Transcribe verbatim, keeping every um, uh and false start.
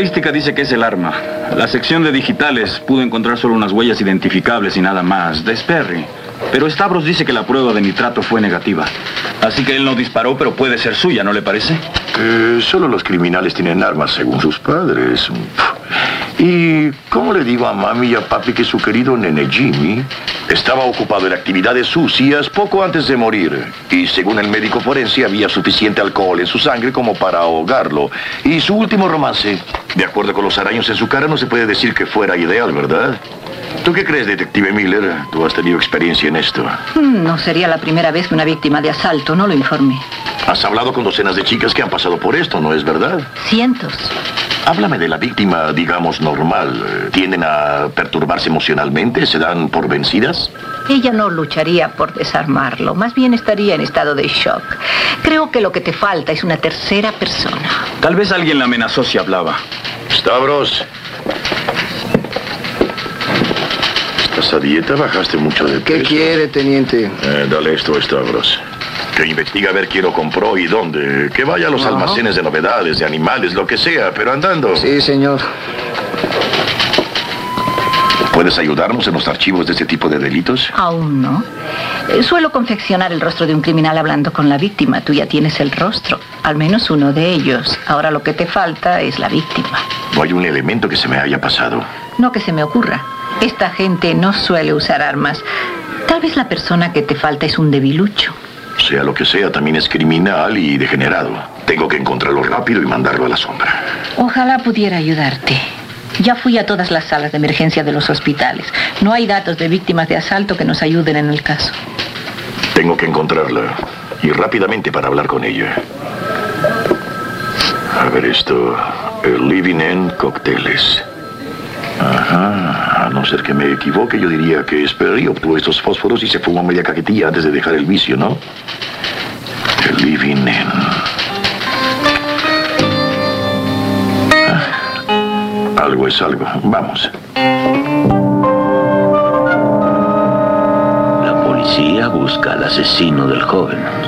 balística dice que es el arma. La sección de digitales pudo encontrar solo unas huellas identificables y nada más, de Sperry. Pero Stavros dice que la prueba de nitrato fue negativa. Así que él no disparó, pero puede ser suya, ¿no le parece? Eh, solo los criminales tienen armas, según sus padres. ¿Y cómo le digo a mami y a papi que su querido nene Jimmy estaba ocupado en actividades sucias poco antes de morir? Y según el médico forense, había suficiente alcohol en su sangre como para ahogarlo. Y su último romance, de acuerdo con los araños en su cara, no se puede decir que fuera ideal, ¿verdad? ¿Tú qué crees, detective Miller? Tú has tenido experiencia en esto. No sería la primera vez que una víctima de asalto no lo informe. Has hablado con docenas de chicas que han pasado por esto, ¿no es verdad? Cientos. Háblame de la víctima, digamos, normal. ¿Tienden a perturbarse emocionalmente? ¿Se dan por vencidas? Ella no lucharía por desarmarlo. Más bien estaría en estado de shock. Creo que lo que te falta es una tercera persona. Tal vez alguien la amenazó si hablaba. Stavros. ¿Estás a dieta? ¿Bajaste mucho de peso? ¿Qué quiere, teniente? Eh, dale esto a Stavros. Que investiga a ver quién lo compró y dónde. Que vaya a los Ajá. almacenes de novedades, de animales, lo que sea, pero andando. Sí, señor. ¿Puedes ayudarnos en los archivos de este tipo de delitos? Aún no. Eh, Suelo confeccionar el rostro de un criminal hablando con la víctima. Tú ya tienes el rostro. Al menos uno de ellos. Ahora lo que te falta es la víctima. No hay un elemento que se me haya pasado. No que se me ocurra. Esta gente no suele usar armas. Tal vez la persona que te falta es un debilucho. Sea lo que sea, también es criminal y degenerado. Tengo que encontrarlo rápido y mandarlo a la sombra. Ojalá pudiera ayudarte. Ya fui a todas las salas de emergencia de los hospitales. No hay datos de víctimas de asalto que nos ayuden en el caso. Tengo que encontrarla. Y rápidamente para hablar con ella. A ver esto. El Living End Cócteles. Ajá. A no ser que me equivoque, yo diría que Sperry obtuvo estos fósforos y se fumó media cajetilla antes de dejar el vicio, ¿no? El Living End. Ah, algo es algo. Vamos. La policía busca al asesino del joven.